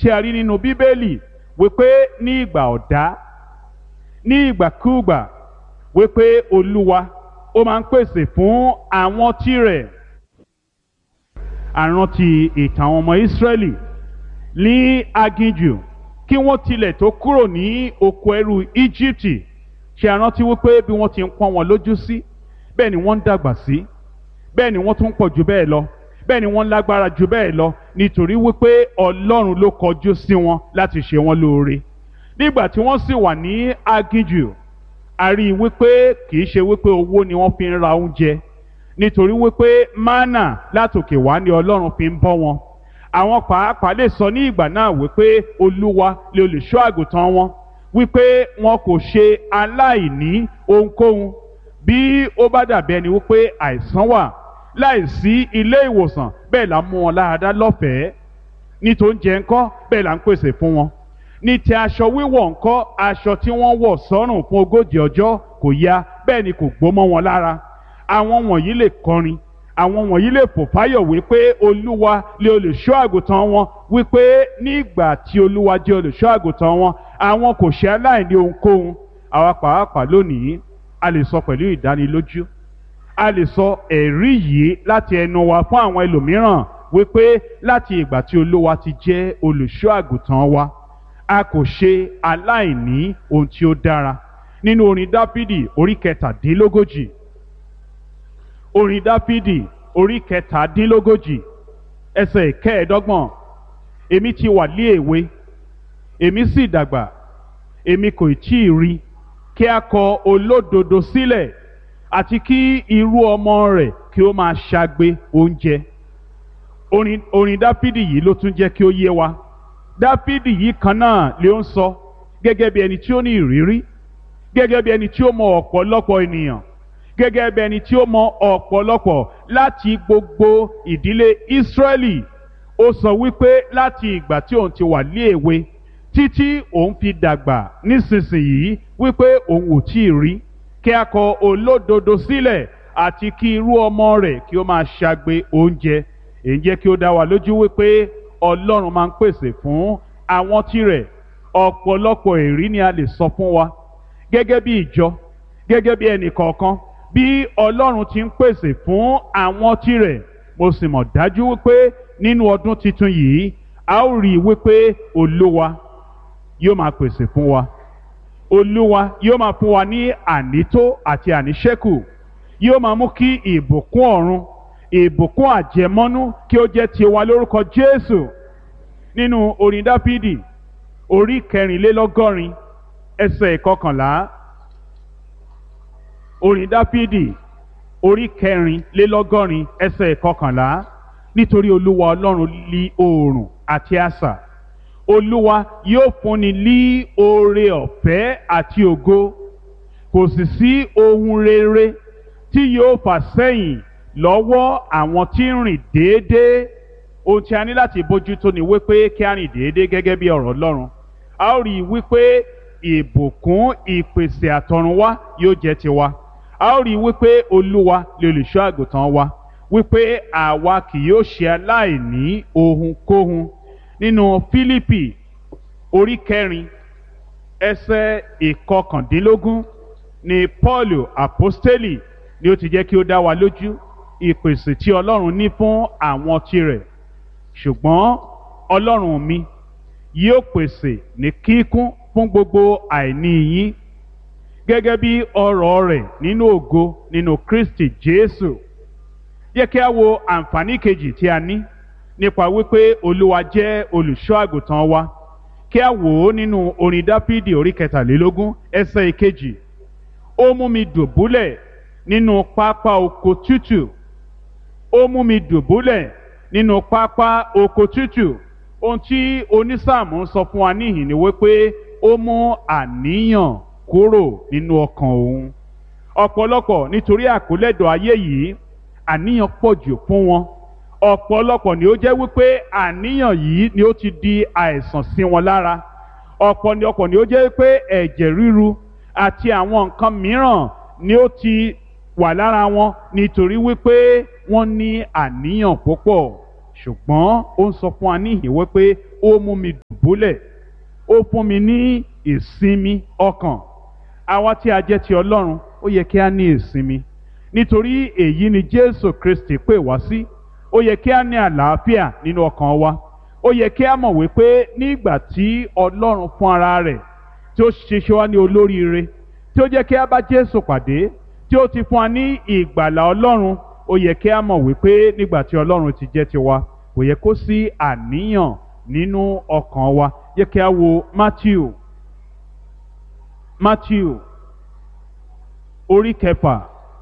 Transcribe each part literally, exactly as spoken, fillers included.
tí a rí nínú bíbélì wípé ní ìgbà ọ̀dá ní ìgbàkúùgbà wípé olúwa ó máa ń pèsè fún àwọn tirẹ̀. Àrántí ìtàn àwọn ọmọ Ísírẹ́lì ní aginjù kí wọ́n tilẹ̀ tó kúrò ní oko ẹrú Íjíbítì, ṣe àrántí wípé bí wọ́n ti ń pọ́n wọn lójú sí bẹ́ẹ̀ ni wọ́n ń dàgbà sí, bẹ́ẹ̀ ni wọ́n tún pọ̀ jù bẹ́ẹ̀ lọ, bẹ́ẹ̀ ni wọ́n lágbára jù bẹ́ẹ̀ lọ, nítorí wípé Ọlọ́run ló kọjú sí wọn láti ṣe wọn lóore. Nígbà tí wọ́n sì wà ní aginjù, a rí i wípé kì í ṣe wípé owó ni wọ́n fi ń ra oúnjẹ, nítorí wípé mánà látòkè wá ni Ọlọ́run fi ń bọ́ wọn. Àwọn pàápàá lè sọ ní ìgbà náà wípé Olúwa lè olùṣọ́ àgùntàn wọn, wípé wọn kò ṣe aláìní ohunkóhun. Bí ó bá dàbí ẹni wípé àìsàn wà láìsí ilé ìwòsàn, bẹ́ẹ̀ là ń mú wọn láradá lọ́fẹ̀ẹ́. Ní tó ń jẹ ńkọ́, bẹ́ẹ̀ là ń pèsè fún wọn. Ní ti aṣọ wíwọ̀ ńkọ́, aṣọ tí wọ́n wọ̀ sọ́rùn fún ogójì ọjọ́ kò ya, bẹ́ẹ̀ ni kò gbó mọ́ wọn lára. Àwọn wọ̀nyí lè kọrin, àwọn wọ̀nyí lè fò fáyọ̀ wípé Olúwa lè olùṣọ́ àgùntàn wọn, wípé nígbà tí Olúwa jẹ́ olùṣọ́ àgùntàn wọn, àwọn kò ṣe aláìní ohunkóhun. Àwa pàápàá lónìí a lè sọ pẹ̀lú ìdánilójú, a lè sọ ẹ̀rí yìí láti ẹnu wa fún àwọn ẹlòmíràn wípé láti ìgbà tí Olúwa ti jẹ́ olùṣọ́ àgùntàn wa, a kò ṣe aláìní ohun tí ó dára. Nínú orin Dáfídì orí kẹtàdínlógójì, orin Dáfídì orí kẹtàdínlógójì ẹsẹ̀ kẹẹ̀ẹ́dọ́gbọ̀n, èmi ti wà lé èwe, èmi sì dàgbà, èmi kò tí ì rí kí a kọ olódodo sílẹ̀, àti kí irú ọmọ rẹ̀ kí ó máa ṣagbe oúnjẹ. Orin, orin Dáfídì yìí ló tún jẹ́ kí ó yé wa. Dáfídì yìí kan náà ló ń sọ gẹ́gẹ́ bí ẹni tí ó ní ìrírí, gẹ́gẹ́ bí ẹni tí ó mọ ọ̀pọ̀lọpọ̀ ènìyàn, gẹ́gẹ́ bí ẹni tí ó mọ ọ̀pọ̀lọpọ̀ láti gbogbo ìdílé Ísírẹ́lì. Ó sọ wípé láti ìgbà tí òun ti wà ní èwe títí òun fi dàgbà nísinsìnyí, wípé òun ò tí ì rí kí a kọ olódodo sílẹ̀, àti kí irú ọmọ rẹ̀ kí ó máa ṣagbe oúnjẹ. Èyí jẹ́ kí ó dá wa lójú wípé Ọlọ́run máa ń pèsè fún àwọn tirẹ̀. Ọ̀pọ̀lọpọ̀ èrí ni a lè sọ fún wa gẹ́gẹ́ bí ìjọ, gẹ́gẹ́ bí ẹnì kọ̀ọ̀kan, bí Ọlọ́run ti ń pèsè fún àwọn tirẹ̀. Mo sì mọ̀ dájú wípé nínú ọdún tuntun yìí a ó rí i wípé Olúwa yóò máa pèsè fún wa. Olúwa yóò máa fún wa ní ànító àti àníṣẹ́kù. Yóò máa mú kí ìbùkún ọ̀run, ìbùkún àjẹmọ́nú kí ó jẹ́ tiwa lórúkọ Jésù. Nínú orin Dáfídì orí kẹrìnlélọ́gọ́rin ẹsẹ̀ ìkọkànlá, orin Dáfídì orí kẹrìnlélọ́gọ́rin ẹsẹ̀ ìkọkànlá, nítorí Olúwa Ọlọ́run lí oòrùn àti asà, Olúwa yóò fúnni lí oore ọ̀fẹ́ àti ògo, kò sì sí ohun rere tí yóò fà sẹ́yìn lọ́wọ́ àwọn tí ń rìn déédéé. Ohun tí a ní láti bójútó ni wípé kí a rìn déédéé gẹ́gẹ́ bí ọ̀rọ̀ Ọlọ́run. A ó rí i wípé ìbùkún ìpèsè àtọ̀runwá yóò jẹ́ tiwa. A ó rí i wípé Olúwa lè olùṣọ́ àgùntàn wa, wípé àwa kì yóò ṣe aláìní ohunkóhun. Nínú Fílípì orí kẹrin ẹsẹ̀ ìkọkàndínlógún ni Pọ́ọ̀lù àpọ́stélì ni ó ti jẹ́ kí ó dá wa lójú ìpèsè tí Ọlọ́run ní fún àwọn tirẹ̀. Ṣùgbọ́n Ọlọ́run mi yóò pèsè ní kíkún fún gbogbo àìní yín gẹ́gẹ́ bí ọrọ̀ rẹ̀ nínú ògo nínú Kristi Jésù. Yẹ kí a wo àǹfààní kejì tí a ní nípa wípé Olúwa jẹ́ olùṣọ́ àgùntàn wa. Kí a wò ó nínú orin Dáfídì orí kẹtàlélógún ẹsẹ̀ ìkejì. Ó mú mi dùbúlẹ̀ nínú pápá oko tútù. Ó mú mi dùbúlẹ̀ nínú pápá oko tútù. Ohun tí onísáàmù ń sọ fún wa níhìn ni wípé ó mú àníyàn kúrò nínú ọkàn òun. Ọ̀pọ̀lọpọ̀ nítorí àkólẹ́dọ̀ ayé yìí, àníyàn pọ̀ jù fún wọn. Ọ̀pọ̀lọpọ̀ ni ó jẹ́ wípé àníyàn yìí ni ó ti di àìsàn sí wọn lára. Ọ̀pọ̀lọpọ̀ ni ó jẹ́ wípé ẹ̀jẹ̀ ríru àti àwọn nǹkan mìíràn ni ó ti wà lára wọn nítorí wípé wọ́n ní àníyàn púpọ̀. ṣùgbọ́n ó ń sọ fún wa níhìn wípé ó mú mi dùbúlẹ̀, ó fún mi ní ìsinmi ọkàn. Àwa tí a jẹ́ ti Ọlọ́run ó yẹ kí a ní ìsinmi, nítorí èyí ni Jésù Kristi pè wá sí. Ó yẹ kí a ní àlàáfíà nínú ọkàn wa. Ó yẹ kí a mọ̀ wípé nígbà tí Ọlọ́run fún ara rẹ̀ tí ó ṣiṣẹ́ wá ní olóríire, tí ó jẹ́ kí a bá Jésù pàdé, tí ó ti fún wa ní ìgbàlà Ọlọ́run, ó yẹ kí a mọ̀ wípé nígbà tí Ọlọ́run ti jẹ́ tiwa, kò yẹ kó sí àníyàn nínú ọkàn wa. Yẹ kí a wo Matthew Matthew orí kẹfà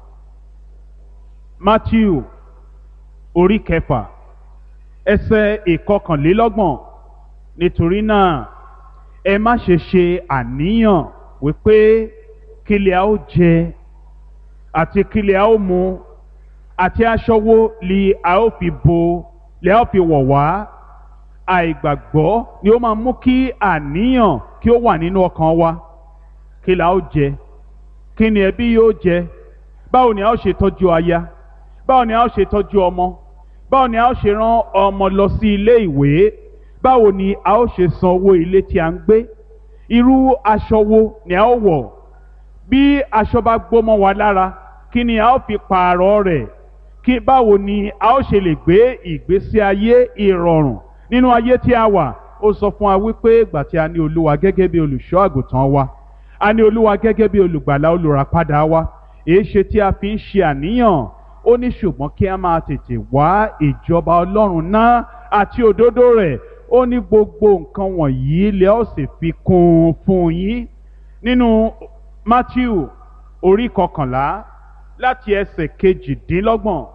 Matthew orí kẹfà ẹsẹ̀ ìkọkànlélọ́gbọ̀n. Nítorí náà ẹ má ṣe ṣe àníyàn wípé kí lè a ó jẹ àti kí lè a ó mu àti aṣọ wo li a ó fi bo lè a ó fi wọ̀ wá. Àìgbàgbọ́ ni ó máa mú kí àníyàn kí ó wà nínú ọkàn wa. Kí la ó jẹ? Kí ni ẹbí yóò jẹ? Báwo ni a ó ṣe tọ́jú aya? Báwo ni a ó ṣe tọ́jú ọmọ? Báwo ni a ó ṣe rán ọmọ lọ sí ilé ìwé? Báwo ni a ó ṣe san owó ilé tí a ń gbé? Irú aṣọ wo ni a ó wọ̀? Bí aṣọ bá gbó mọ́ wa lára, kí ni a ó fi pààrọ̀ rẹ̀? Kí báwo ni a ó ṣe lè gbé ìgbésí ayé ìrọ̀rùn nínú ayé tí a wà? Ó sọ fún wa wípé ìgbà tí a ní Olúwa gẹ́gẹ́ bí olùṣọ́ àgùntàn wa, a ní Olúwa gẹ́gẹ́ bí olùgbàlà olùràpadà wa, èé ṣe tí a fi ń ṣe àníyàn? Ó ní ṣùgbọ́n kí a máa tètè wá ìjọba Ọlọ́run náà àti òdodo rẹ̀. Ó ní gbogbo nǹkan wọ̀nyí lẹ ó sì fi kún un fún yín. Nínú Matthew orí kọkànlá láti ẹsẹ̀ kejìdínlọ́gbọ̀n.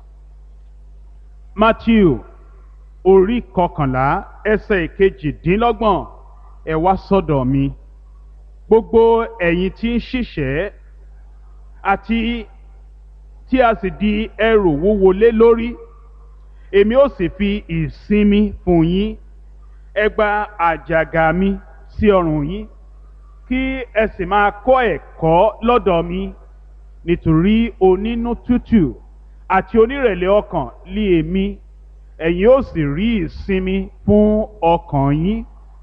Matthew orí kọkànlá ẹsẹ̀ kejìdínlọ́gbọ̀n. Ẹ wá sọ́dọ̀ mi, gbogbo ẹ̀yin tí ń ṣiṣẹ́ àti tí a sì di ẹrù wúwo lé lórí, èmi ó sì fi ìsinmi fún yín. Ẹ gba àjàgà mi sí ọrùn yín, kí ẹ sì máa kọ́ ẹ̀kọ́ lọ́dọ̀ mi, nítorí onínú tútù àti onírẹ̀lẹ̀ ọkàn lé èmi, ẹ̀yin ó sì rí ìsinmi fún ọkàn yín.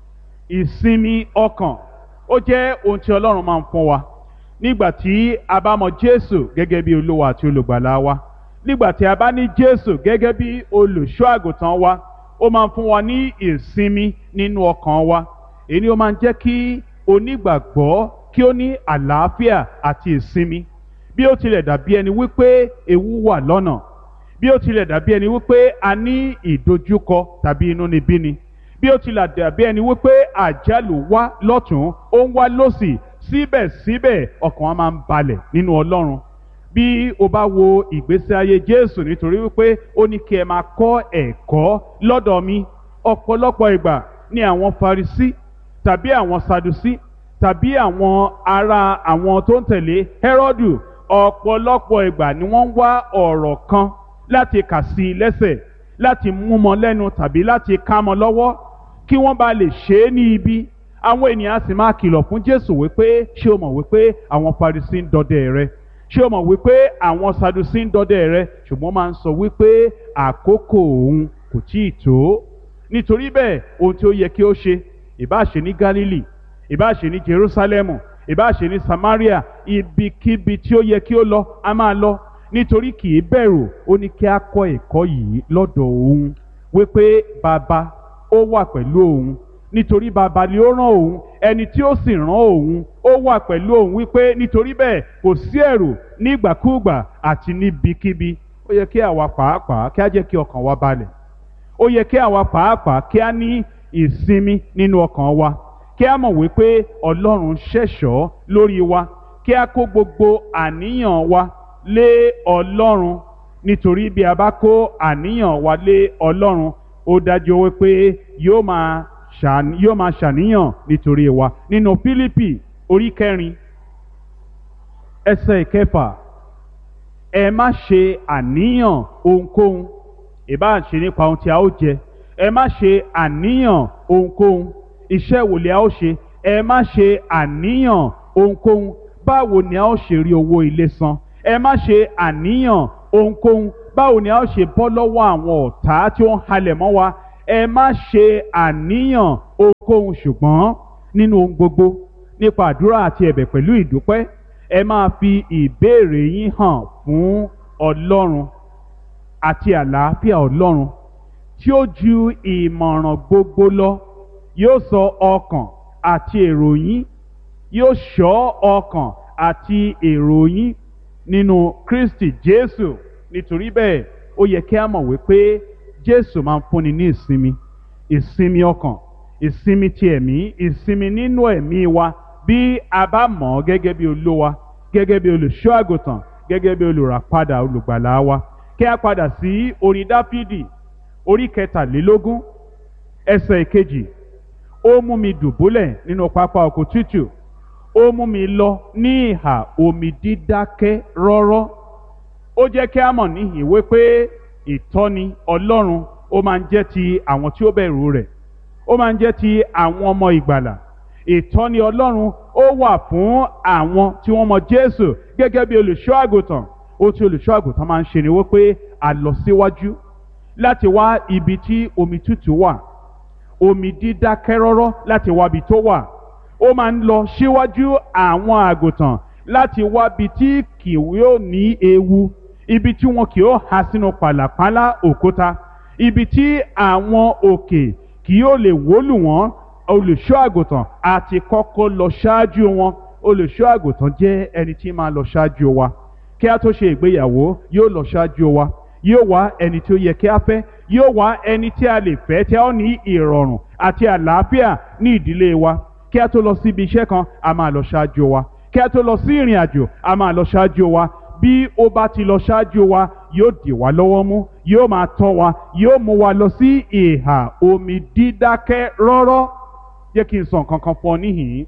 Ìsinmi ọkàn ó jẹ́ ohun tí Ọlọ́run máa ń fún wa nígbà tí a bá mọ Jésù gẹ́gẹ́ bí Olúwa àti olùgbàlà wa. Nígbà tí a bá ní Jésù gẹ́gẹ́ bí olùṣọ́ àgùntàn wa, ó máa ń fún wa ní ìsinmi nínú ọkàn wa. Èyí ni ó máa ń jẹ́ kí onígbàgbọ́ kí ó ní àlàáfíà àti ìsinmi. Bí ó tilẹ̀ dàbí ẹni wípé ewu wà lọ́nà, bí ó tilẹ̀ dàbí ẹni wípé a ní ìdojúkọ tàbí inúnibíni, bí ó tilẹ̀ dàbí ẹni wípé àjálù wá lọ́tún ó ń wá lósì, síbẹ̀síbẹ̀ ọkàn wa máa ń balẹ̀ nínú Ọlọ́run. Bí o bá wo ìgbésí ayé Jésù, nítorí wípé ó ní kí ẹ máa kọ́ ẹ̀kọ́ lọ́dọ̀ mi, ọ̀pọ̀lọpọ̀ ìgbà ni àwọn Farisí tàbí àwọn Sadusí tàbí àwọn ará àwọn tó ń tẹ̀lé Hẹ́rọ́dù, ọ̀pọ̀lọpọ̀ ìgbà ni wọ́n ń wá ọ̀rọ̀ kan láti kà sí i lẹ́sẹ̀, láti mú mọ́ lẹ́nu tàbí láti ká mọ́ lọ́wọ́ kí wọ́n bá lè ṣe é ní ibi. Àwọn ènìyàn sì máa kìlọ̀ fún Jésù wípé ṣé o mọ̀ wípé àwọn Farisí ń dọdẹ rẹ? Ṣé o mọ̀ wípé àwọn Sadusí ń dọdẹ rẹ? Ṣùgbọ́n máa ń sọ wípé àkókò òun kò tíì tó. Nítorí bẹ́ẹ̀ ohun tí ó yẹ kí ó ṣe, ìbá ṣe ní Gálílì, ìbá ṣe ní Jerúsálẹ́mù, ìbá ṣe ní Samaria, ibikíbi tí ó yẹ kí ó lọ a máa lọ, nítorí kì í bẹ̀rù. Ó ní kí a kọ́ ẹ̀kọ́ yìí lọ́dọ̀ òun wípé bàbá ó wà pẹ̀lú òun, nítorí bàbá ni ó rán òun, ẹni tí ó sì rán òun ó wà pẹ̀lú òun, wípé nítorí bẹ́ẹ̀ kò sí ẹ̀rù nígbàkúùgbà àti níbikíbi. Ó yẹ kí àwa pàápàá kí a jẹ́ kí ọkàn wa balẹ̀. Ó yẹ kí àwa pàápàá kí a ní ìsinmi nínú ọkàn wa, kí a mọ̀ wípé Ọlọ́run ṣẹ̀ṣọ́ lórí wa, kí a kó gbogbo àníyàn wa lé Ọlọ́run, nítorí bí a bá kó àníyàn wa lé Ọlọ́run, ó dájú wípé yóò máa yóò máa ṣàníyàn nítorí wa. Nínú Fílípì orí kẹrin ẹsẹ̀ ìkẹfà, ẹ má ṣe àníyàn ohunkóhun, ìbá ṣe nípa ohun tí a ó jẹ, ẹ má ṣe àníyàn ohunkóhun iṣẹ́ wo ni a ó ṣe, ẹ má ṣe àníyàn ohunkóhun báwo ni a ó ṣe rí owó ilé san, ẹ má ṣe àníyàn ohunkóhun báwo ni a ó ṣe bọ́ lọ́wọ́ àwọn ọ̀tá tí ó ń halẹ̀ mọ́ wa. Ẹ má ṣe àníyàn ohunkóhun, ṣùgbọ́n nínú ohun gbogbo nípa àdúrà àti ẹ̀bẹ̀ pẹ̀lú ìdúpẹ́ ẹ máa fi ìbéèrè yín hàn fún Ọlọ́run, àti àlàáfíà Ọlọ́run tí ó ju ìmọ̀ràn gbogbo lọ yóò sọ ọkàn àti èrò yín, yóò ṣọ́ ọkàn àti èrò yín nínú Kristi Jésù. Nítorí bẹ́ẹ̀ ó yẹ kí a mọ̀ wípé Jésù máa ń fúnni ní ìsinmi, ìsinmi ọkàn, ìsinmi ti ẹ̀mí, ìsinmi nínú ẹ̀mí wa bí a bá mọ̀ ọ́ gẹ́gẹ́ bí Olúwa, gẹ́gẹ́ bí olùṣọ́ àgùntàn, gẹ́gẹ́ bí olùràpadà olùgbàlà wa. Kí a padà sí orin Dáfídì orí kẹtàlélógún ẹsẹ̀ ìkejì. Ó mú mi dùbúlẹ̀ nínú pápá oko tútù, ó mú mi lọ ní ìhà omi dídákẹ́ rọ́rọ́. Ó jẹ́ kí a mọ̀ níhìn wípé ìtọ́ni Ọlọ́run ó máa ń jẹ́ ti àwọn tí ó bẹ̀rù rẹ̀, ó máa ń jẹ́ ti àwọn ọmọ ìgbàlà. Ìtọ́ni Ọlọ́run ó wà fún àwọn tí wọ́n mọ Jésù gẹ́gẹ́ bí olùṣọ́ àgùntàn. Ó tí olùṣọ́ àgùntàn máa ń ṣe ni wípé a lọ síwájú láti wá ibi tí omi tútù wà, omi dídákẹ́ rọ́rọ́ láti wá ibi tó wà. Ó máa ń lọ síwájú àwọn àgùntàn láti wá ibi tí kì yóò ní ewu, ibi tí wọn kì yóò há sínú pàlàpálá òkúta, ibi tí àwọn òkè kì yóò lè wólù wọ́n. Olùṣọ́ àgùntàn àti kọ́kọ́ lọ ṣáájú wọn. Olùṣọ́ àgùntàn jẹ́ ẹni tí máa lọ ṣáájú wa. Kí a tó ṣe ìgbéyàwó yóò lọ ṣáájú wa, yóò wá ẹni tí ó yẹ kí a fẹ́, yóò wá ẹni tí a lè fẹ́ tí a ó ní ìrọ̀rùn àti àlàáfíà ní ìdílé wa. Kí a tó lọ sí ibi iṣẹ́ kan a máa lọ ṣáájú wa, kí a tó lọ sí ìrìn àjò a máa lọ ṣáájú wa. Bí ó bá ti lọ ṣáájú wa yóò dì wá lọ́wọ́ mú, yóò máa tọ́ wa, yóò mú wa lọ sí ìhà omi dídákẹ́ rọ́rọ́. Jẹ́ kí n sọ nǹkan kan fún ọ níhìn-ín.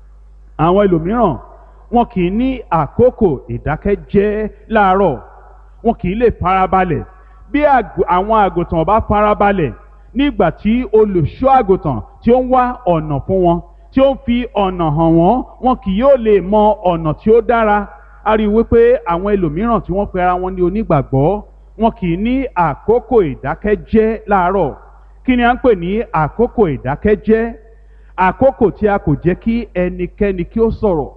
Àwọn ẹlòmíràn wọn kì í ní àkókò ìdákẹ́jẹ́ láàárọ̀, wọn kì í lè farabalẹ̀. Bí àwọn àgùntàn bá farabalẹ̀ nígbà tí olùṣọ́ àgùntàn tí ó ń wá ọ̀nà fún wọn, tí ó ń fi ọ̀nà hàn wọ́n, wọn kì yóò lè mọ ọ̀nà tí ó dára. A rí i wípé àwọn ẹlòmíràn tí wọ́n pe ara wọn ní onígbàgbọ́, wọn kì í ní àkókò ìdákẹ́jẹ́ láàárọ̀. Kí ni à ń pè ní àkókò ìdákẹ́jẹ́? Àkókò tí a kò jẹ́ kí ẹnikẹ́ni kí ó sọ̀rọ̀,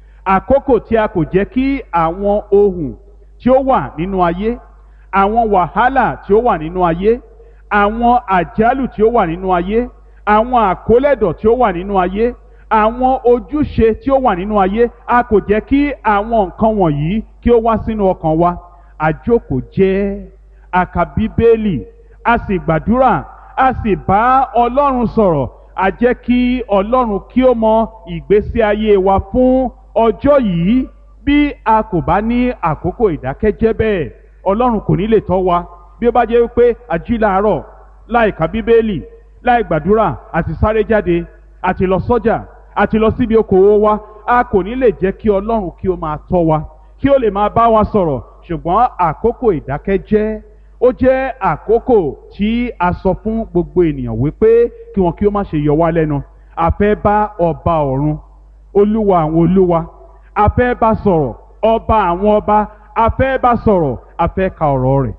àkókò tí a kò jẹ́ kí àwọn ohun tí ó wà nínú ayé, àwọn wàhálà tí ó wà nínú ayé, àwọn àjálù tí ó wà nínú ayé, àwọn àkólẹ̀dọ̀ tí ó wà nínú ayé, àwọn ojúṣe tí ó wà nínú ayé, a kò jẹ́ kí àwọn nǹkan wọ̀nyí kí ó wá sínú ọkàn wa. Àjókòó jẹ́, a ka Bíbélì, a sì gbàdúrà, a sì bá Ọlọ́run sọ̀rọ̀. A jẹ́ kí Ọlọ́run kí ó mọ ìgbésí ayé wa fún ọjọ́ yìí. Bí a kò bá ní àkókò ìdákẹ́jẹ́ bẹ́ẹ̀, Ọlọ́run kò ní lè tọ́ wa. Bí ó bá jẹ́ wípé a jí láàárọ̀ láì ka Bíbélì, láì gbàdúrà, àti sáré jáde, àti lọ sọ́jà, àti lọ síbi okòwò wa, a kò ní lè jẹ́ kí Ọlọ́run kí ó máa tọ́ wa, kí ó lè máa bá wa sọ̀rọ̀. Ṣùgbọ́n àkókò ìdákẹ́jẹ́ ó jẹ́ àkókò tí a sọ fún gbogbo ènìyàn wípé kí wọn kí ó má ṣe yọ wá lẹ́nu. A fẹ́ bá ọba ọ̀run, Olúwa àwọn olúwa, a fẹ́ bá sọ̀rọ̀, ọba àwọn ọba, a fẹ́ bá sọ̀rọ̀, a fẹ́ ka ọ̀rọ̀ rẹ̀,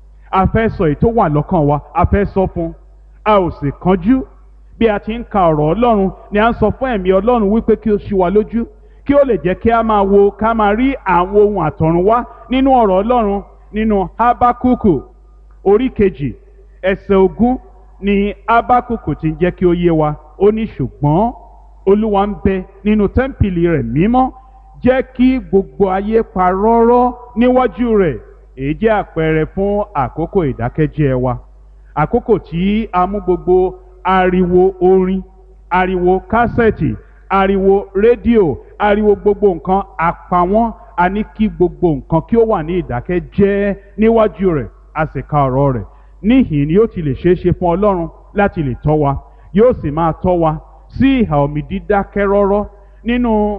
a fẹ́ sọ èyí tó wà lọ́kàn wa, a fẹ́ sọ fún. A ò sì kánjú. Bí a ti ń ka ọ̀rọ̀ Ọlọ́run ni a ń sọ fún ẹ̀mí Ọlọ́run wípé kí ó ṣí wa lójú, kí ó lè jẹ́ kí a máa wo, ká máa rí àwọn ohun àtọ̀runwá nínú ọ̀rọ̀ Ọlọ́run. Nínú Hábákúkù orí kejì ẹsẹ̀ ogún ni Hábákúkù ti ń jẹ́ kí ó yé wa. Ó ní ṣùgbọ́n Olúwa ń bẹ nínú tẹ́ḿpìlì rẹ̀ mímọ́, jẹ́ kí gbogbo ayé pa rọ́rọ́ níwájú rẹ̀. Èyí jẹ́ àpẹẹrẹ fún àkókò ìdákẹ́jẹ́ wa. Àkókò tí a mú gbogbo ariwo orin, ariwo kásẹ̀tì, ariwo rédíò, ariwo gbogbo nǹkan àpawọ́n. A ní kí gbogbo nǹkan kí ó wà ní ìdákẹ́jẹ́ níwájú rẹ̀, a sì ka ọ̀rọ̀ rẹ̀. Níhìn ni yóò ti lè ṣeé ṣe fún Ọlọ́run láti lè tọ́ wa, yóò sì máa tọ́ wa sí ìhà omi dídákẹ́ rọ́rọ́. Nínú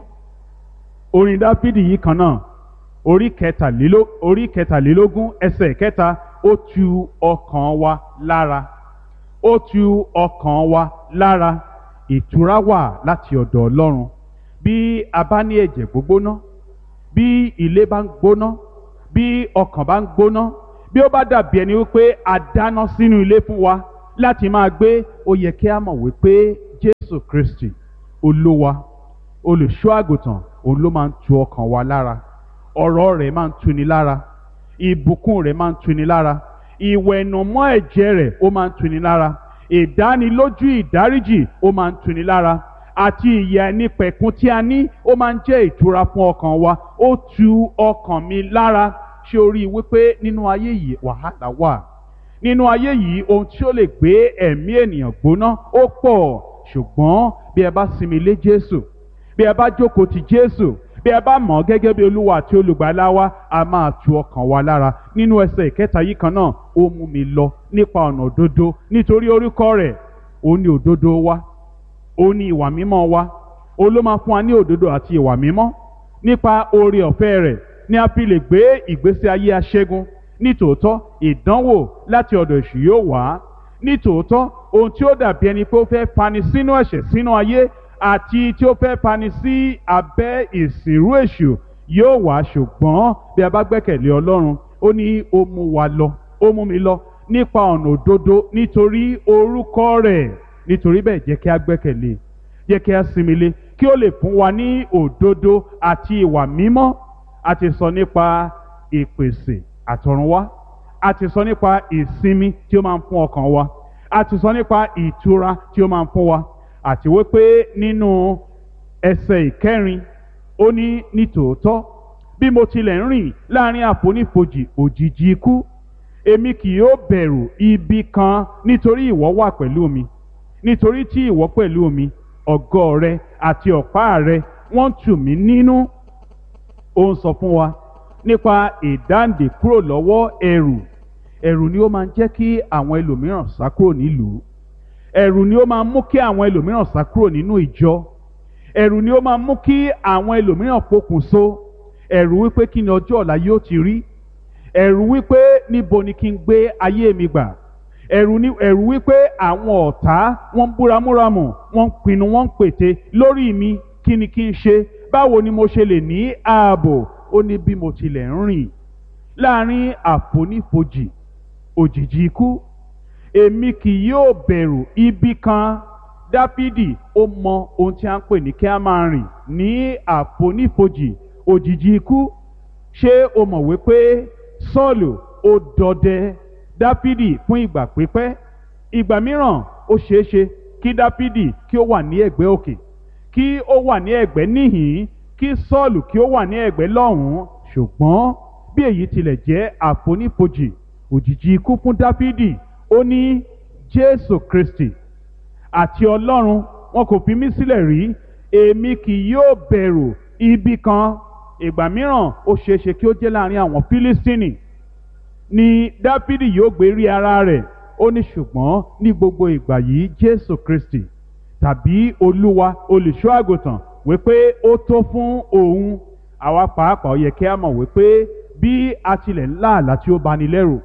orin Dáfídì yìí kan náà, orí kẹtàlélógún, orí kẹtàlélógún ẹsẹ̀ kẹta, ó tu ọkàn wa lára, ó tu ọkàn wa lára. Ìtura wà láti ọ̀dọ̀ Ọlọ́run. Bí a bá ní ẹ̀jẹ̀ gbógbóná, bí ilé bá ń gbóná, bí ọkàn bá ń gbóná, bí ó bá dàbí ẹni wípé a dáná sínú ilé fún wa láti máa gbé, ó yẹ kí a mọ̀ wípé Jésù Kristi Olúwa olùṣọ́ àgùntàn òun ló máa ń tu ọkàn wa lára. Ọ̀rọ̀ rẹ̀ máa ń tuni lára, ìbùkún rẹ̀ máa ń tuni lára, ìwẹ̀nùmọ́ ẹ̀jẹ̀ rẹ̀ ó máa ń tuni lára, ìdánilójú ìdáríjì ó máa ń tuni lára, àti ìyè àìnípẹ̀kun tí a ní ó máa ń jẹ́ ìtura fún ọkàn wa. Ó tu ọkàn mi lára. Ṣé o rí i wípé nínú ayé yìí wàhálà wà? Nínú ayé yìí ohun tí ó lè gbé ẹ̀mí ènìyàn gbóná ó pọ̀. Ṣùgbọ́n bí ẹ bá sinmi lé Jésù, bí ẹ bá jókòó ti Jésù, bí ẹ bá mọ̀ ọ́ gẹ́gẹ́ bí Olúwa àti olùgbàlà wa, a máa tu ọkàn wa lára. Nínú ẹsẹ̀ ìkẹta yìí kan náà, ó mú mi lọ nípa ọ̀nà òdodo nítorí orúkọ rẹ̀. Ó ní òdodo wa, ó ní ìwà mímọ́ wa, ó ló máa fún wa ní òdodo àti ìwà mímọ́. Nípa oore ọ̀fẹ́ rẹ̀ ni a fi lè gbé ìgbésí ayé aṣẹ́gun. Nítòótọ́ ìdánwò láti ọ̀dọ̀ èṣù yóò wá. Nítòótọ́ ohun tí ó dàbí ẹni pé ó fẹ́ fani sínú ẹ̀ṣẹ̀ sínú ayé àti tí ó fẹ́ fani sí abẹ́ ìsìnrú èṣù yóò wá. Ṣùgbọ́n bí a bá gbẹ́kẹ̀lé Ọlọ́run, ó ní ó mú wa lọ, ó mú mi lọ nípa ọ̀nà òdodo nítorí orúkọ rẹ̀. Nítorí bẹ́ẹ̀ jẹ́ kí a gbẹ́kẹ̀lé, jẹ́ kí a sinmi lé, kí ó lè fún wa ní òdodo àti ìwà mímọ́. A ti sọ nípa ìpèsè àtọ̀runwá, a ti sọ nípa ìsinmi tí ó máa ń fún ọkàn wa, a ti sọ nípa ìtura tí ó máa ń fún wa, àti wípé nínú ẹsẹ̀ ìkẹrin ó ní nítòótọ́ bí mo tilẹ̀ ń rìn láàrin àfonífojì òjìji ikú, èmi kì yóò bẹ̀rù ibi kan, nítorí ìwọ wà pẹ̀lú mi. Nítorí tí ìwọ pẹ̀lú mi, ọ̀gọ́ rẹ àti ọ̀pá rẹ wọ́n tù mí nínú. Ó ń sọ fún wa nípa ìdáǹdè kúrò lọ́wọ́ ẹ̀rù. Ẹ̀rù ni ó máa ń jẹ́ kí àwọn ẹlòmíràn sá kúrò nílùú. Ẹ̀rù ni ó máa ń mú kí àwọn ẹlòmíràn sá kúrò nínú ìjọ. Ẹ̀rù ni ó máa ń mú kí àwọn ẹlòmíràn pokùnso. Ẹ̀rù wípé kí ni ọjọ́ ọ̀la yóò ti rí. Ẹ̀rù wípé níbo ni kí n gbé ayé mi gbà. Ẹ̀rù ni ẹ̀rù wípé àwọn ọ̀tá wọ́n ń búramúramù, wọ́n ń pinnu, wọ́n ń pète lórí mi. Kí ni kí n ṣe? Báwo ni mo ṣe lè ní ààbò? Ó ní bí mo tilẹ̀ ń rìn láàrin àfonífojì òjìji ikú, èmi kì yóò bẹ̀rù ibi kan. Dáfídì ó mọ ohun tí a ń pè ní kí a máa rìn ní àfonífojì òjìji ikú. Ṣé o mọ̀ wípé Sọ́ọ̀lù ó dọdẹ Dáfídì fún ìgbà pípẹ́? Ìgbà mìíràn ó ṣeéṣe kí Dáfídì kí ó wà ní ẹ̀gbẹ́ òkè, kí ó wà ní ẹ̀gbẹ́ níhìn, kí Sọ́ọ̀lù kí ó wà ní ẹ̀gbẹ́ lọ́hùn-ún. Ṣùgbọ́n bí èyí tilẹ̀ jẹ́ àfonífojì òjìji ikú fún Dáfídì, ó ní Jésù Kristi àti Ọlọ́run wọn kò fi mí sílẹ̀ rí, èmi kì yóò bẹ̀rù ibi kan. Ìgbà mìíràn ó ṣeéṣe kí ó jẹ́ láàrin àwọn Fílístínì ni Dáfídì yóò gbé rí ara rẹ̀. Ó ní ṣùgbọ́n ní gbogbo ìgbà yìí Jésù Kristi tàbí Olúwa olùṣọ́ àgùntàn wípé ó tó fún òun. Àwa pàápàá ó yẹ kí a mọ̀ wípé bí a tilẹ̀ ń lá àlá tí ó bani lẹ́rù,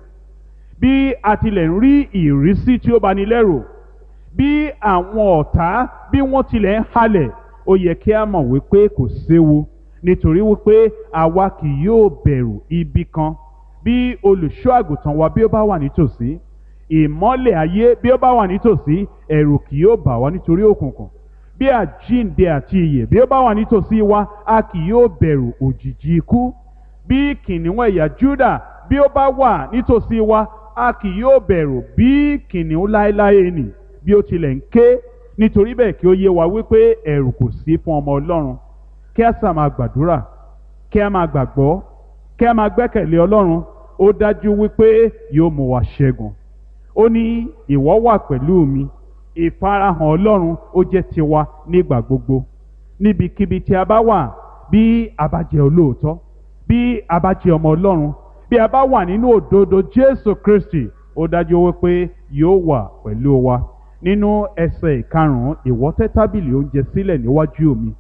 bí a tilẹ̀ ń rí ìrísí tí ó bani lẹ́rù, bí àwọn ọ̀tá bí wọ́n tilẹ̀ ń halẹ̀, ó yẹ kí a mọ̀ wípé kò séwu, nítorí wípé àwa kì yóò bẹ̀rù ibi kan. Bí olùṣọ́ àgùntàn wa bí ó bá wà nítòsí, ìmọ́lẹ̀ ayé bí ó bá wà nítòsí, ẹ̀rù kì yóò bà wá nítorí òkùnkùn. Bí àjíǹde àti ìyè bí ó bá wà nítòsí wa, a kì yóò bẹ̀rù òjìji ikú. Bí kìnìún ẹ̀yà Júdà bí ó bá wà nítòsí wa, a kì yóò bẹ̀rù bí kìnìún láéláé nì bí ó tilẹ̀ ń ké. Nítorí bẹ́ẹ̀ kí ó yé wa wípé ẹ̀rù kò sí fún ọmọ Ọlọ́run. Kí a sà máa gbàdúrà, kí a máa gbàgbọ́, kí a máa gbẹ́kẹ̀lé Ọlọ́run. Ó dájú wípé yóò mú wa ṣẹ́gun. Ó ní ìwọ wà pẹ̀lú mi. Ìfarahàn Ọlọ́run ó jẹ́ tiwa nígbà gbogbo. Níbikíbi tí a bá wà, bí a bá jẹ́ olóòótọ́, bí a bá jẹ́ ọmọ Ọlọ́run, bí a bá wà nínú òdodo Jésù Kristi, ó dájú wípé yóò wà pẹ̀lú wa. Nínú ẹsẹ̀ ìkarùn-ún, ìwọ tẹ́ tábìlì oúnjẹ sílẹ̀ níwájú mi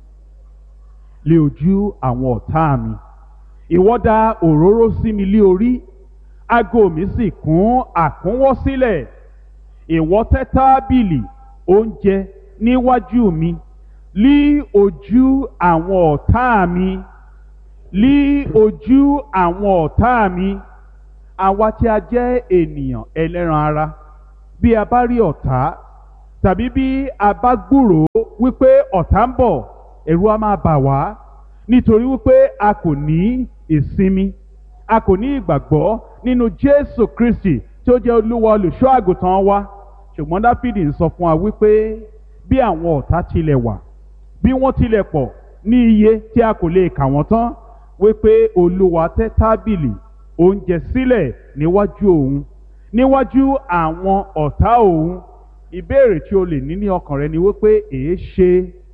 lé ojú àwọn ọ̀tá mi. Ìwọ dà òróró sí mi lé orí, ago mi sì kún àkúnwọ́ sílẹ̀. Ìwọ tẹ́ tábìlì oúnjẹ níwájú mi lí ojú àwọn ọ̀tá mi, lí ojú àwọn ọ̀tá mi. àwa tí a jẹ́ ènìyàn ẹlẹ́ran ara, bí a bá rí ọ̀tá tàbí bí a bá gbúròó wípé ọ̀tá ń bọ̀, ẹ̀rù á máa bà wá nítorí wípé a kò ní ìsinmi, a kò ní ìgbàgbọ́ nínú Jésù Kristi tí ó jẹ́ Olúwa olùṣọ́ àgùntàn wa. Ṣùgbọ́n Dáfídì ń sọ fún wa wípé bí àwọn ọ̀tá tilẹ̀ wà, bí wọ́n tilẹ̀ pọ̀ ní iye tí a kò lè kà wọ́n tán, wípé Olúwa tẹ́ tábìlì oúnjẹ sílẹ̀ níwájú òun, níwájú àwọn ọ̀tá òun. Ìbéèrè tí o lè ní ní ọkàn rẹ ni wípé èé ṣe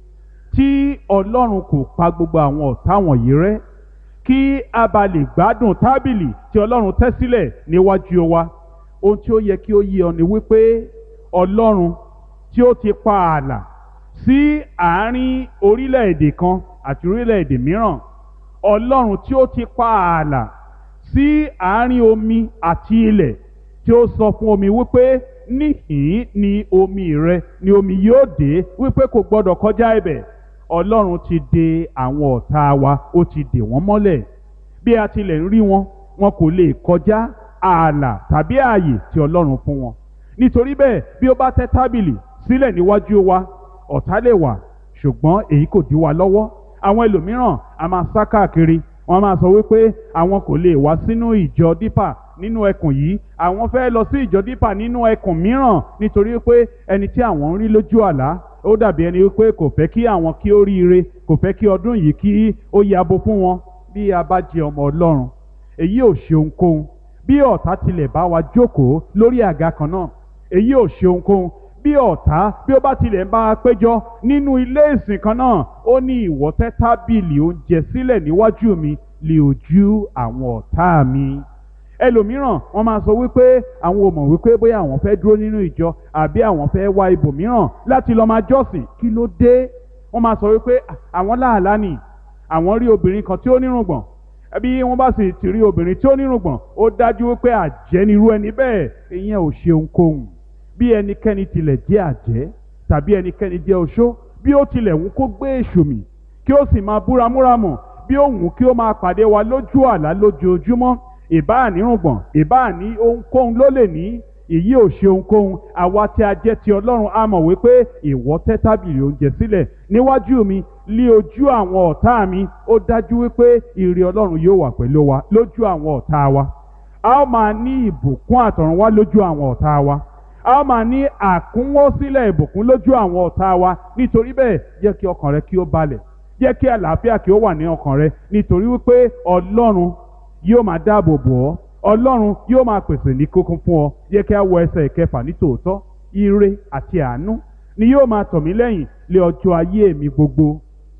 tí Ọlọ́run kò pa gbogbo àwọn ọ̀tá wọ̀nyí rẹ́ kí a bá lè gbádùn tábìlì tí Ọlọ́run tẹ́ sílẹ̀ níwájú wa. Ohun tí ó yẹ kí ó yé ọ ni wípé Ọlọ́run tí ó ti pa ààlà sí àárín orílẹ̀-èdè kan àti orílẹ̀-èdè mìíràn, Ọlọ́run tí ó ti pa ààlà sí àárín omi àti ilẹ̀, tí ó sọ fún omi wípé níhìn ni omi rẹ ni omi yóò dé, wípé kò gbọdọ̀ kọjá ibẹ̀. Ọlọ́run ti dè àwọn ọ̀tá wa, ó ti dè wọ́n mọ́lẹ̀. Bí a tilẹ̀ ń rí wọn, wọn kò lè kọjá ààlà tàbí ààyè tí Ọlọ́run fún wọn. Nítorí bẹ́ẹ̀, bí ó bá tẹ́ tábìlì sílẹ̀ níwájú wa, ọ̀tá lè wà, ṣùgbọ́n èyí kò dí wa lọ́wọ́. Àwọn ẹlòmíràn a máa sá káàkiri, wọ́n máa sọ wípé àwọn kò lè wá sínú ìjọ dípà nínú ẹkùn yìí, àwọn fẹ́ lọ sí ìjọ dípà nínú ẹkùn mìíràn, nítorí pé ẹni tí àwọn ń rí lójú àlá ó dàbí ẹni wípé kò fẹ́ kí àwọn kí ó ríire, kò fẹ́ kí ọdún yìí kí ó yabo fún wọn. Bí a bá jẹ́ ọmọ Ọlọ́run, èyí ò ṣe ohunkóhun. Bí ọ̀tá tilẹ̀ bá wa jókòó lórí àga kan náà, èyí ò ṣe ohunkóhun. Bí ọ̀tá bí ó bá tilẹ̀ ń bá a péjọ nínú ilé ìsìn kan náà, ó ní ìwọ tẹ́ tábìlì oúnjẹ sílẹ̀ níwájú mi lé ojú àwọn ọ̀tá mi. Ẹlòmíràn wọ́n máa sọ wípé àwọn ò mọ̀ wípé bóyá àwọn fẹ́ dúró nínú ìjọ àbí àwọn fẹ́ wá ibòmíràn láti lọ máa jọ́sìn. Kí ló dé? Wọ́n máa sọ wípé àwọn láàlá ni, àwọn rí obìnrin kan tí ó nírùngbọ̀n, bí wọ́n bá sì ti rí obìnrin tí ó nírùngbọ̀n, ó dájú wípé àjẹ́ nirú ẹni bẹ́ẹ̀. Ìyẹn ò ṣe ohunkóhun. Bí ẹnikẹ́ni tilẹ̀ jẹ́ àjẹ́ tàbí ẹnikẹ́ni jẹ́ oṣó, bí ó tilẹ̀ wù kó gbé èṣù mì kí ó sì máa búramúramù, bí ó wù kí ó máa pàdé wa lójú àlá lójoojúmọ́, ìbá nírùngbọ̀n ìbá ní ohunkóhun ló lè ní, èyí ò ṣe ohunkóhun. Àwa tí a jẹ́ ti Ọlọ́run a mọ̀ wípé ìwọ tẹ́ tábìlì oúnjẹ sílẹ̀ níwájú mi lé ojú àwọn ọ̀tá mi. Ó dájú wípé ìrì Ọlọ́run yóò wà pẹ̀lú wa lójú àwọn ọ̀tá wa. A ó máa ní ìbùkún àtọ̀runwá lójú àwọn ọ̀tá wa. A ó máa ní àkúnwọ́ sílẹ̀ ìbùkún lójú àwọn ọ̀tá wa. Nítorí bẹ́ẹ̀, jẹ́ kí ọkàn rẹ kí ó balẹ̀, jẹ́ kí àlàáfíà kí ó wà ní ọkàn rẹ, nítorí wípé Ọlọ́run yóò máa dáàbò bò ọ́, Ọlọ́run yóò máa pèsè ní kókún fún ọ. Jẹ́ kí a wọ ẹsẹ̀ ìkẹfà. Ní tòótọ́ ire àti àánú ni yóò máa tọ̀ mí lẹ́yìn lé ọjọ́ ayé mi gbogbo.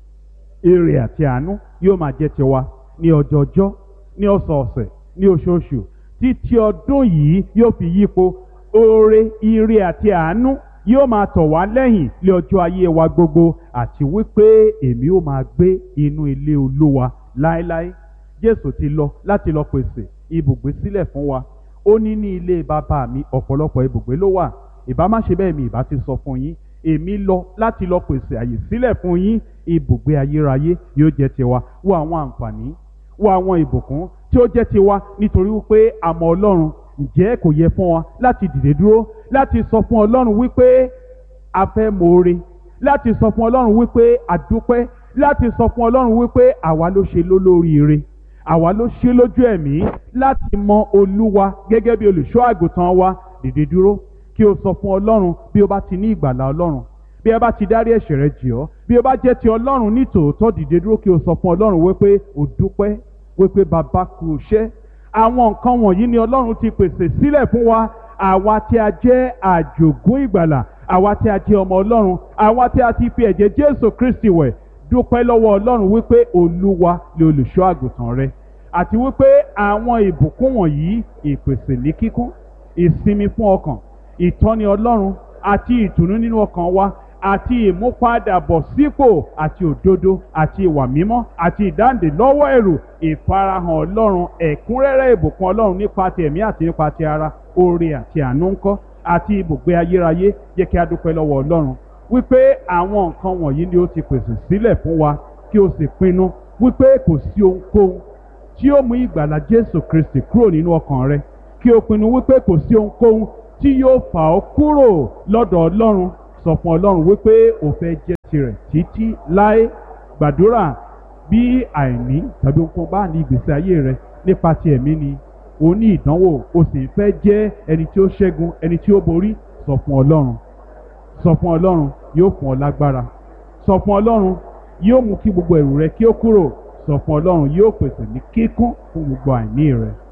Ire àti àánú yóò máa jẹ́ tiwa ní ọjọọjọ́, ní ọ̀sọ̀ọ̀sẹ̀, ní oṣooṣù, títí ọdún yìí yóò fi yípo. Oore, ire àti àánú yóò máa tọ̀ wá lẹ́yìn lé ọjọ́ ayé wa gbogbo, àti wípé èmi ó máa gbé inú ilé Olúwa láéláé. Jésù ti lọ láti lọ pèsè ibùgbé sílẹ̀ fún wa. Ó ní ní ilé bàbá mi ọ̀pọ̀lọpọ̀ ibùgbé ló wà. Ìbá má ṣe bẹ́ẹ̀ mi ìbá ti sọ fún yín. Èmi lọ láti lọ pèsè àyè sílẹ̀ fún yín. Ibùgbé ayérayé yóò jẹ́ tiwa. Wo àwọn àǹfààní, wo àwọn ìbùkún tí ó jẹ́ tiwa nítorí wípé a mọ Ọlọ́run. Ǹjẹ́ kò yẹ fún wa láti dìde dúró láti sọ fún Ọlọ́run wípé a fẹ́ mọ̀ọ́re, láti sọ fún Ọlọ́run wípé a dúpẹ́, láti sọ fún Ọlọ́run wípé àwa ló ṣe lólóríire, àwa ló ṣe lójú ẹ̀mí láti mọ Olúwa gẹ́gẹ́ bí olùṣọ́ àgùntàn wa. Dìde dúró kí o sọ fún Ọlọ́run bí o bá ti ní ìgbàlà Ọlọ́run, bí ẹ bá ti dárí ẹ̀ṣẹ̀ rẹ jì ọ́, bí o bá jẹ́ ti Ọlọ́run ní tòótọ́. Dìde dúró kí o sọ fún Ọlọ́run wípé o dúpẹ́, wípé bàbá kú iṣẹ́. Àwọn nǹkan wọ̀nyí ni Ọlọ́run ti pèsè sílẹ̀ fún wa. Àwa tí a jẹ́ àjògún ìgbàlà, àwa tí a jẹ́ ọmọ Ọlọ́run, àwa tí a ti fi ẹ̀jẹ̀ Jésù Kristi wẹ̀, dúpẹ́ lọ́wọ́ Ọlọ́run wípé Olúwa ni olùṣọ́ àgùntàn rẹ, àti wípé àwọn ìbùkún wọ̀nyí, ìpèsè ní kíkún, ìsinmi fún ọkàn, ìtọ́ni Ọlọ́run àti ìtùnú nínú ọkàn wa, àti ìmúpadàbọ̀ sípò àti òdodo àti ìwà mímọ́ àti ìdáǹdè lọ́wọ́ ẹ̀rù, ìfarahàn Ọlọ́run, ẹ̀kúnrẹ́rẹ́ ìbùkún Ọlọ́run nípa ti ẹ̀mí àti nípa ti ara, oore àti àánú ńkọ́, àti ibùgbé ayérayé. Jẹ́ kí a dúpẹ́ lọ́wọ́ Ọlọ́run wípé àwọn nǹkan wọ̀nyí ni ó ti pèsè sílẹ̀ fún wa, kí o sì pinnu wípé kò sí ohunkóhun tí ó mú ìgbàlà Jésù Kristi kúrò nínú ọkàn rẹ kí o pinnu wípé kò sí ohunkóhun tí yóò fà ọ́ kúrò lọ́dọ̀ Ọlọ́run. Sọ fún Ọlọ́run wípé o fẹ́ jẹ́ tirẹ̀ títí láé. Gbàdúrà bí àìní tàbí ohunkóhun bá ní ìgbésí ayé rẹ nípa ti ẹ̀mí ni, o ní ìdánwò, o sì ń fẹ́ jẹ́ ẹni tí ó ṣẹ́gun, ẹni tí ó borí. Sọ fún Ọlọ́run. Sọ fún Ọlọ́run, yóò fún ọ lágbára. Sọ fún Ọlọ́run, yóò mú kí gbogbo ẹ̀rù rẹ kí ó kúrò. Sọ fún Ọlọ́run, yóò pèsè ní kíkún fún gbogbo àìní rẹ.